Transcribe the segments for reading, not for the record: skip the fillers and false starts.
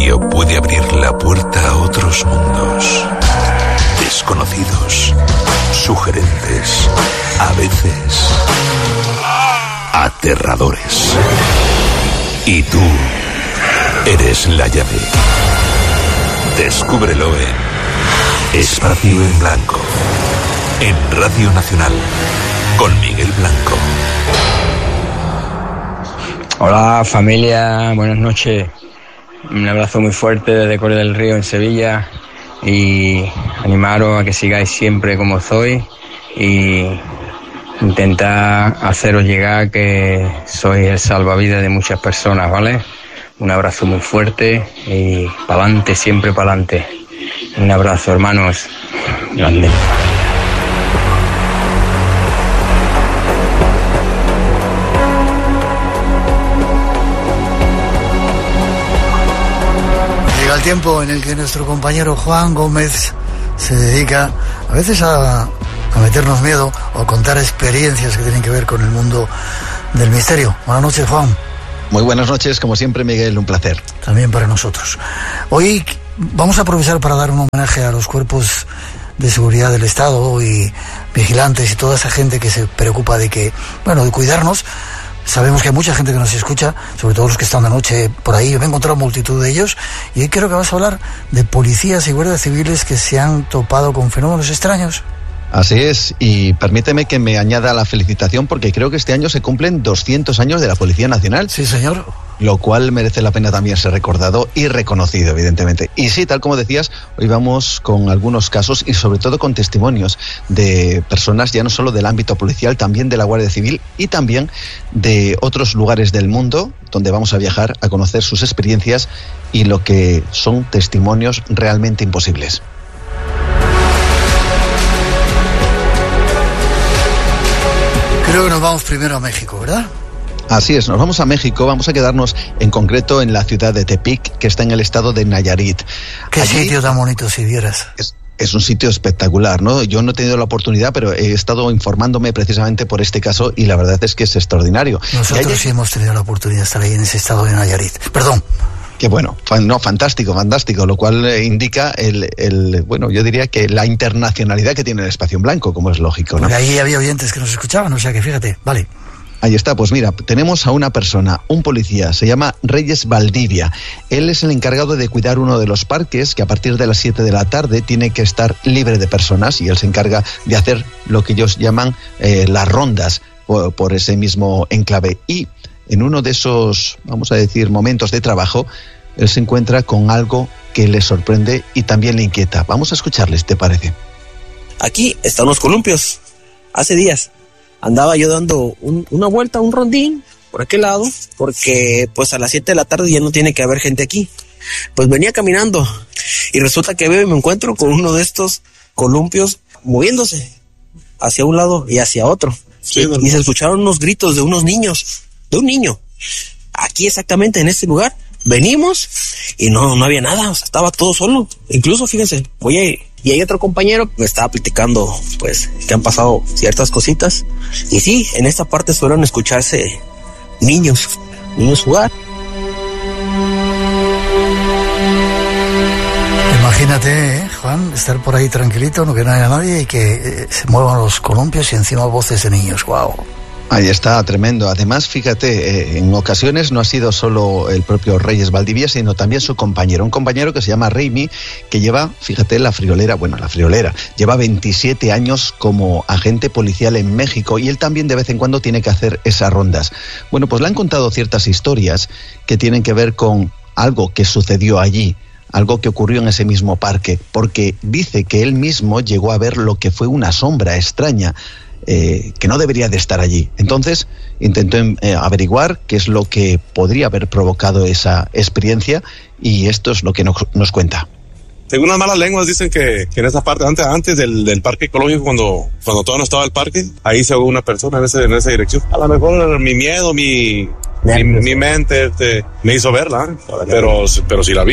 misterio puede abrir la puerta a otros mundos. Desconocidos, sugerentes, a veces aterradores. Y tú eres la llave. Descúbrelo en Espacio en Blanco, en Radio Nacional, con Miguel Blanco. Hola familia, buenas noches. Un abrazo muy fuerte desde Coria del Río en Sevilla y animaros a que sigáis siempre como sois y intentar haceros llegar que sois el salvavidas de muchas personas, ¿vale? Un abrazo muy fuerte y pa'lante, siempre pa'lante. Un abrazo, hermanos. Grande. Llega el tiempo en el que nuestro compañero Juan Gómez se dedica a veces a meternos miedo o a contar experiencias que tienen que ver con el mundo del misterio. Buenas noches, Juan. Muy buenas noches, como siempre, Miguel, un placer. También para nosotros. Hoy vamos a aprovechar para dar un homenaje a los cuerpos de seguridad del Estado y vigilantes y toda esa gente que se preocupa de cuidarnos. Sabemos que hay mucha gente que nos escucha, sobre todo los que están de noche por ahí. Me he encontrado multitud de ellos y hoy creo que vas a hablar de policías y guardias civiles que se han topado con fenómenos extraños. Así es, y permíteme que me añada la felicitación porque creo que este año se cumplen 200 años de la Policía Nacional. Sí, señor. Lo cual merece la pena también ser recordado y reconocido, evidentemente. Y sí, tal como decías, hoy vamos con algunos casos y sobre todo con testimonios de personas ya no solo del ámbito policial, también de la Guardia Civil y también de otros lugares del mundo donde vamos a viajar a conocer sus experiencias y lo que son testimonios realmente imposibles. Creo que nos vamos primero a México, ¿verdad? Así es, nos vamos a México, vamos a quedarnos en concreto en la ciudad de Tepic, que está en el estado de Nayarit. Qué sitio tan bonito, si vieras. Es un sitio espectacular, ¿no? Yo no he tenido la oportunidad, pero he estado informándome precisamente por este caso y la verdad es que es extraordinario. Nosotros sí hemos tenido la oportunidad de estar ahí en ese estado de Nayarit. Perdón. Qué bueno, fantástico, lo cual indica yo diría que la internacionalidad que tiene el Espacio en Blanco, como es lógico, ¿no? Porque ahí había oyentes que nos escuchaban, o sea que fíjate, vale. Ahí está, pues mira, tenemos a una persona, un policía, se llama Reyes Valdivia. Él es el encargado de cuidar uno de los parques que a partir de las 7 de la tarde tiene que estar libre de personas y él se encarga de hacer lo que ellos llaman las rondas por ese mismo enclave. Y en uno de esos, vamos a decir, momentos de trabajo, él se encuentra con algo que le sorprende y también le inquieta. Vamos a escucharles, ¿te parece? Aquí están los columpios. Hace días andaba yo dando una vuelta, un rondín por aquel lado, porque pues a las 7 de la tarde ya no tiene que haber gente aquí. Pues venía caminando y resulta que veo y me encuentro con uno de estos columpios moviéndose hacia un lado y hacia otro. Sí, y se escucharon unos gritos de unos niños, de un niño. Aquí exactamente en este lugar venimos y no había nada, o sea, estaba todo solo. Incluso, fíjense, y hay otro compañero que me estaba platicando, pues, que han pasado ciertas cositas. Y sí, en esta parte suelen escucharse niños jugar. Imagínate, Juan, estar por ahí tranquilito, no que no haya nadie y que se muevan los columpios y encima voces de niños. ¡Wow! Ahí está, tremendo. Además, fíjate, en ocasiones no ha sido solo el propio Reyes Valdivia, sino también su compañero. Un compañero que se llama Raimi, que lleva, fíjate, la friolera, lleva 27 años como agente policial en México y él también de vez en cuando tiene que hacer esas rondas. Bueno, pues le han contado ciertas historias que tienen que ver con algo que sucedió allí, algo que ocurrió en ese mismo parque, porque dice que él mismo llegó a ver lo que fue una sombra extraña, que no debería de estar allí. Entonces intentó averiguar qué es lo que podría haber provocado esa experiencia y esto es lo que nos cuenta. Según las malas lenguas dicen que en esa parte, antes del parque ecológico, cuando todavía no estaba el parque, ahí se ahogó una persona en esa dirección. A lo mejor mi miedo, mi mente me hizo verla, pero sí la vi.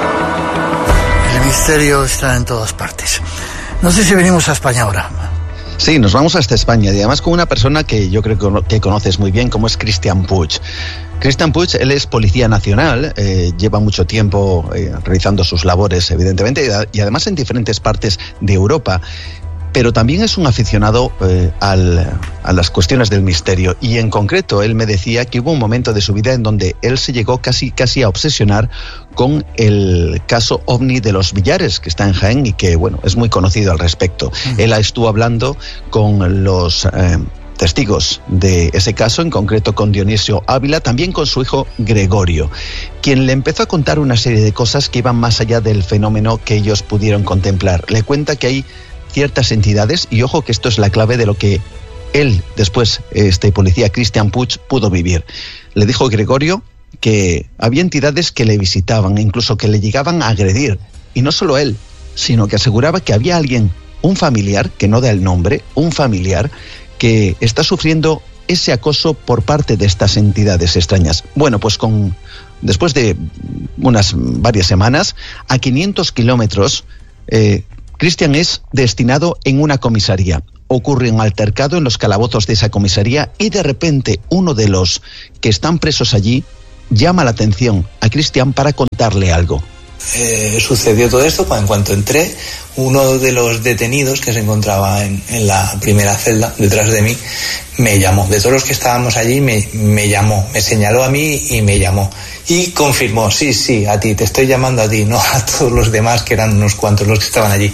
El misterio está en todas partes. No sé si venimos a España ahora. Sí, nos vamos hasta España y además con una persona que yo creo que conoces muy bien, como es Cristian Puig. Cristian Puig, él es policía nacional, lleva mucho tiempo realizando sus labores, evidentemente, y además en diferentes partes de Europa. Pero también es un aficionado a las cuestiones del misterio. Y en concreto, él me decía que hubo un momento de su vida en donde él se llegó casi a obsesionar con el caso OVNI de los Villares, que está en Jaén y que, bueno, es muy conocido al respecto. Él estuvo hablando con los testigos de ese caso, en concreto con Dionisio Ávila, también con su hijo Gregorio, quien le empezó a contar una serie de cosas que iban más allá del fenómeno que ellos pudieron contemplar. Le cuenta que hay ciertas entidades, y ojo que esto es la clave de lo que él, después, este policía Cristian Puig, pudo vivir. Le dijo Gregorio que había entidades que le visitaban, incluso que le llegaban a agredir, y no solo él, sino que aseguraba que había alguien, un familiar, que no da el nombre, un familiar, que está sufriendo ese acoso por parte de estas entidades extrañas. Bueno, pues después de varias semanas, a 500 kilómetros, Cristian es destinado en una comisaría. Ocurre un altercado en los calabozos de esa comisaría y de repente uno de los que están presos allí llama la atención a Cristian para contarle algo. Sucedió todo esto en cuanto entré. Uno de los detenidos que se encontraba en la primera celda detrás de mí me llamó. De todos los que estábamos allí me llamó, me señaló a mí y me llamó. Y confirmó, sí, a ti, te estoy llamando a ti, no a todos los demás, que eran unos cuantos los que estaban allí.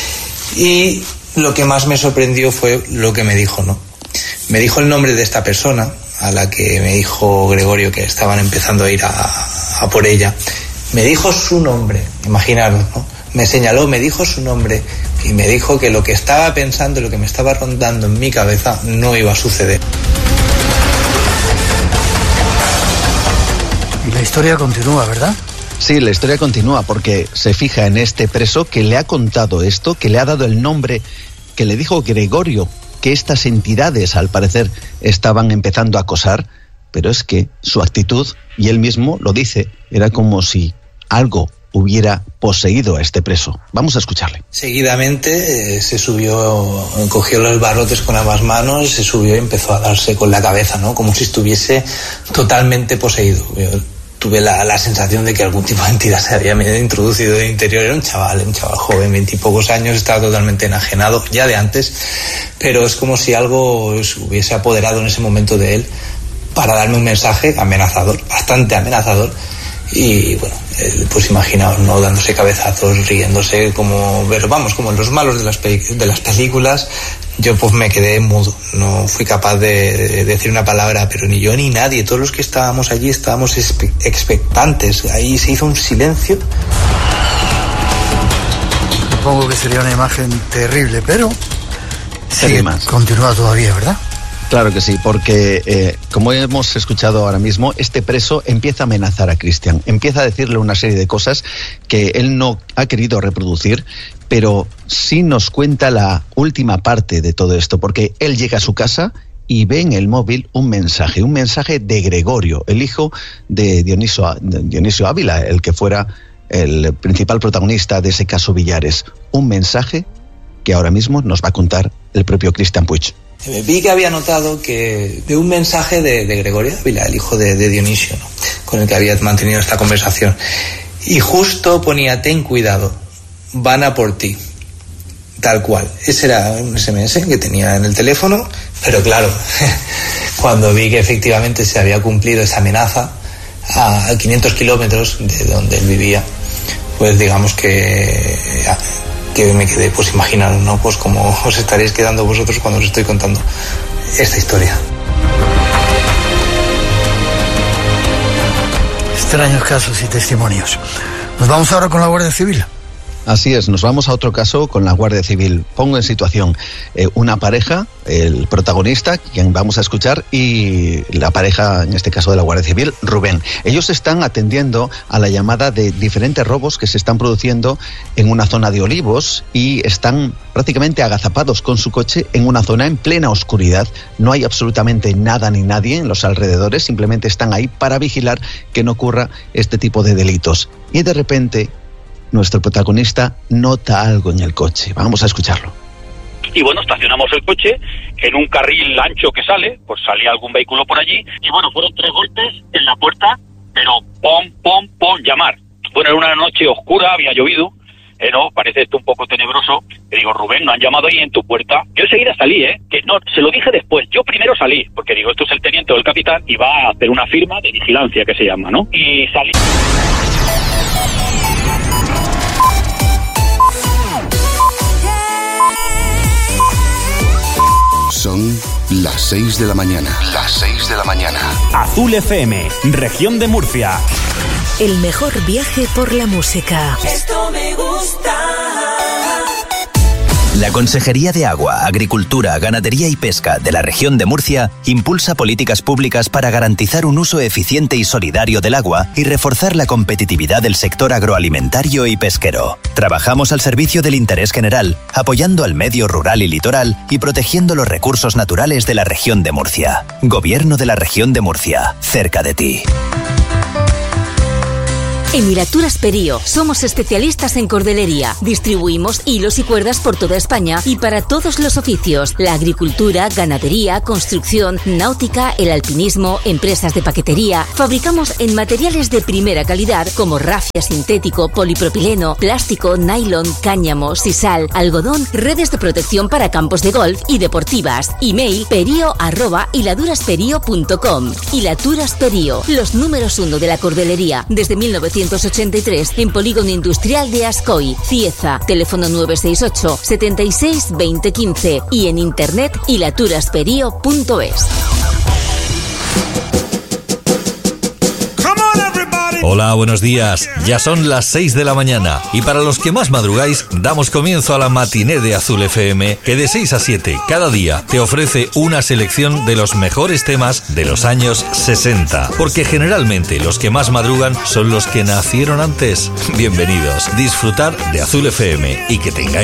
Y lo que más me sorprendió fue lo que me dijo, ¿no? Me dijo el nombre de esta persona, a la que me dijo Gregorio que estaban empezando a ir a por ella. Me dijo su nombre, imaginaros, ¿no? Me señaló, me dijo su nombre y me dijo que lo que estaba pensando, lo que me estaba rondando en mi cabeza no iba a suceder. Y la historia continúa, ¿verdad? Sí, la historia continúa porque se fija en este preso que le ha contado esto, que le ha dado el nombre, que le dijo Gregorio que estas entidades al parecer estaban empezando a acosar, pero es que su actitud, y él mismo lo dice, era como si algo hubiera poseído a este preso. Vamos a escucharle. Seguidamente se subió, cogió los barrotes con ambas manos, se subió y empezó a darse con la cabeza, ¿no? Como si estuviese totalmente poseído. Yo tuve la sensación de que algún tipo de entidad se había introducido en el interior. Era un chaval joven, 20 y pocos años, estaba totalmente enajenado ya de antes, pero es como si algo hubiese apoderado en ese momento de él para darme un mensaje amenazador, bastante amenazador. Y bueno, pues imaginaos, ¿no? Dándose cabezazos, riéndose, como en los malos de las películas. Yo pues me quedé mudo, no fui capaz de decir una palabra, pero ni yo ni nadie, todos los que estábamos allí estábamos expectantes. Ahí se hizo un silencio. Supongo que sería una imagen terrible, pero sí, continúa todavía, ¿verdad? Claro que sí, porque como hemos escuchado ahora mismo, este preso empieza a amenazar a Cristian, empieza a decirle una serie de cosas que él no ha querido reproducir, pero sí nos cuenta la última parte de todo esto, porque él llega a su casa y ve en el móvil un mensaje de Gregorio, el hijo de Dionisio Ávila, el que fuera el principal protagonista de ese caso Villares. Un mensaje que ahora mismo nos va a contar el propio Cristian Puig. Vi que había notado que de un mensaje de Gregorio Ávila, el hijo de Dionisio, ¿no? Con el que había mantenido esta conversación. Y justo ponía, ten cuidado, van a por ti. Tal cual. Ese era un SMS que tenía en el teléfono, pero claro, cuando vi que efectivamente se había cumplido esa amenaza a 500 kilómetros de donde él vivía, pues digamos que me quedé, pues imaginaros, ¿no? Pues como os estaréis quedando vosotros cuando os estoy contando esta historia. Extraños casos y testimonios. Nos vamos ahora con la Guardia Civil. Así es, nos vamos a otro caso con la Guardia Civil. Pongo en situación una pareja, el protagonista, quien vamos a escuchar, y la pareja, en este caso de la Guardia Civil, Rubén. Ellos están atendiendo a la llamada de diferentes robos que se están produciendo en una zona de olivos y están prácticamente agazapados con su coche en una zona en plena oscuridad. No hay absolutamente nada ni nadie en los alrededores, simplemente están ahí para vigilar que no ocurra este tipo de delitos. Y de repente nuestro protagonista nota algo en el coche. Vamos a escucharlo. Y bueno, estacionamos el coche en un carril ancho que sale, pues salía algún vehículo por allí, y bueno, fueron 3 golpes en la puerta, pero pom, pom, pom, llamar. Bueno, era una noche oscura, había llovido, no, parece esto un poco tenebroso. Le digo, Rubén, ¿no han llamado ahí en tu puerta? Yo enseguida salí, que no, se lo dije después. Yo primero salí, porque digo, esto es el teniente o el capitán y va a hacer una firma de vigilancia que se llama, ¿no? Y salí. Son las 6 de la mañana. Las 6 de la mañana. Azul FM, región de Murcia. El mejor viaje por la música. Esto me gusta. La Consejería de Agua, Agricultura, Ganadería y Pesca de la región de Murcia impulsa políticas públicas para garantizar un uso eficiente y solidario del agua y reforzar la competitividad del sector agroalimentario y pesquero. Trabajamos al servicio del interés general, apoyando al medio rural y litoral y protegiendo los recursos naturales de la región de Murcia. Gobierno de la región de Murcia, cerca de ti. En Hilaturas Perío somos especialistas en cordelería. Distribuimos hilos y cuerdas por toda España y para todos los oficios: la agricultura, ganadería, construcción, náutica, el alpinismo, empresas de paquetería. Fabricamos en materiales de primera calidad como rafia sintético, polipropileno, plástico, nylon, cáñamo, sisal, algodón, redes de protección para campos de golf y deportivas. Email perio@hiladurasperio.com. Hilaturas Perío, los números 1 de la cordelería desde 1983 en Polígono Industrial de Ascoy, Cieza. Teléfono 968 76 20 15 y en internet hilaturasperio.es. Hola, buenos días. Ya son las 6 de la mañana y para los que más madrugáis, damos comienzo a la matiné de Azul FM, que de 6 a 7 cada día te ofrece una selección de los mejores temas de los años 60. Porque generalmente los que más madrugan son los que nacieron antes. Bienvenidos. Disfrutar de Azul FM y que tengáis